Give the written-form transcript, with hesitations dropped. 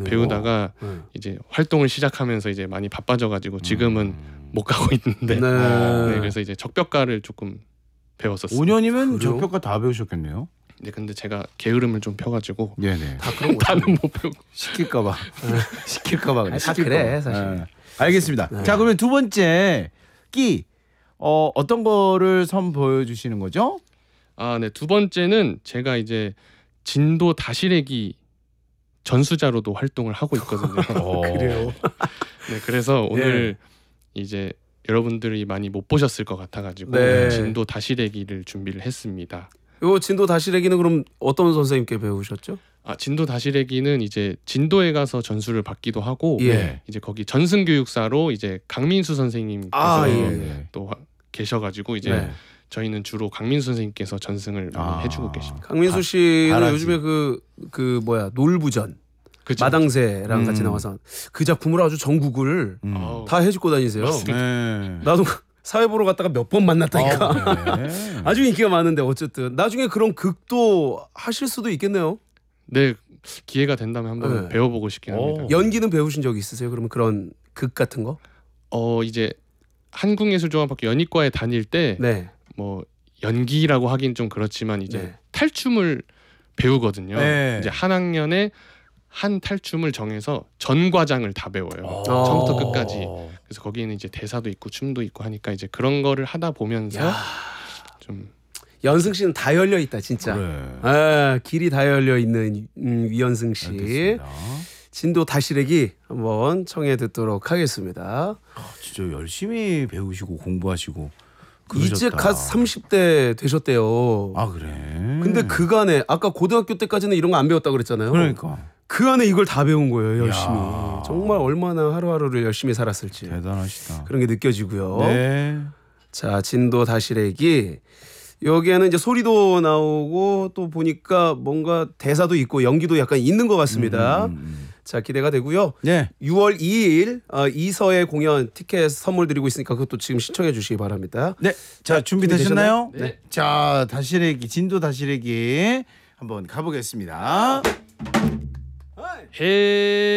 배우다가 이제 활동을 시작하면서 이제 많이 바빠져가지고 지금은 못 가고 있는데 네, 그래서 이제 적벽가를 조금 배웠었어요. 5년이면 적벽가 다 배우셨겠네요. 네, 근데 제가 게으름을 좀 펴가지고 네네. 다 그런 다는 못 배우고 시킬까봐 시킬까봐 그래. 다 그래 사실. 네. 알겠습니다. 자 그러면 두 번째 끼 어떤 거를 보여주시는 거죠? 아, 네, 두 번째는 제가 이제 진도 다시래기 전수자로도 활동을 하고 있거든요. 그래요. 네, 그래서 오늘 이제 여러분들이 많이 못 보셨을 것 같아가지고 네. 진도 다시래기를 준비를 했습니다. 요 진도 다시래기는 그럼 어떤 선생님께 배우셨죠? 아, 진도 다시래기는 이제 진도에 가서 전수를 받기도 하고 예. 이제 거기 전승교육사로 이제 강민수 선생님께서 또 계셔가지고 이제 저희는 주로 강민수 선생님께서 전승을 많이 해주고 계십니다. 강민수 씨는 바라지. 요즘에 그 뭐야 놀부전 그쵸, 마당새랑 같이 나와서 그 작품으로 아주 전국을 아우, 다 해주고 다니세요. 네. 나도 사회 보러 갔다가 몇 번 만났다니까. 네. 아주 인기가 많은데 어쨌든 나중에 그런 극도 하실 수도 있겠네요. 네, 기회가 된다면 한번 네. 배워보고 싶긴 합니다. 연기는 배우신 적 있으세요? 그러면 그런 극 같은 거? 이제 한국예술종합학교 연희과에 다닐 때 뭐 연기라고 하긴 좀 그렇지만 이제 탈춤을 배우거든요. 네. 이제 한 학년에 한 탈춤을 정해서 전 과장을 다 배워요. 처음부터 끝까지. 그래서 거기에는 이제 대사도 있고 춤도 있고 하니까 이제 그런 거를 하다 보면서 좀 연승 씨는 다 열려 있다 진짜. 그래. 아, 길이 다 열려 있는 위연승 씨. 알겠습니다. 진도 다시래기 한번 청해 듣도록 하겠습니다. 진짜 열심히 배우시고 공부하시고 이제 그러셨다. 갓 30대 되셨대요. 아 그래. 근데 그간에 아까 고등학교 때까지는 이런 거 안 배웠다 그랬잖아요. 그러니까 그 안에 이걸 다 배운 거예요. 열심히. 야. 정말 얼마나 하루하루를 열심히 살았을지 대단하시다. 그런 게 느껴지고요. 네. 자, 진도 다시래기. 여기에는 이제 소리도 나오고 또 보니까 뭔가 대사도 있고 연기도 약간 있는 것 같습니다. 자, 기대가 되고요. 네. 6월 2일 이서의 공연 티켓 선물 드리고 있으니까 그것도 지금 신청해 주시기 바랍니다. 네. 자 준비되셨나요? 네. 자 다시래기 진도 다시래기 한번 가보겠습니다. 해